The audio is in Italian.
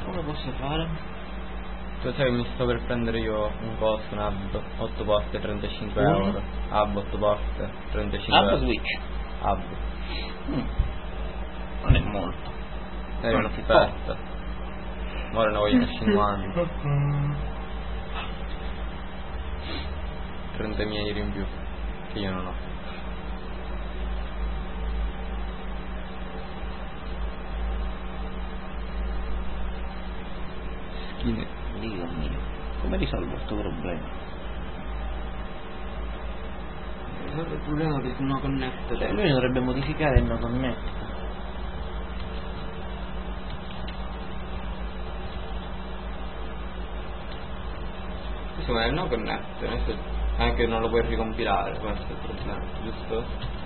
Come posso fare? Tu sai che mi sto per prendere io un coso, un hub 8 porte 35 euro. Hub 8 porte 35 Hub euro. Switch. Hub. Non è molto. Dai un'offerta. Ora ne voglio 50. 30.000 euro in più. Che io non ho. Dio mio, come risolvo questo problema? Risolve il problema del no connect. Lui dovrebbe modificare il no connect. Insomma è il no connect, anche non lo puoi ricompilare, questo è il problema, giusto?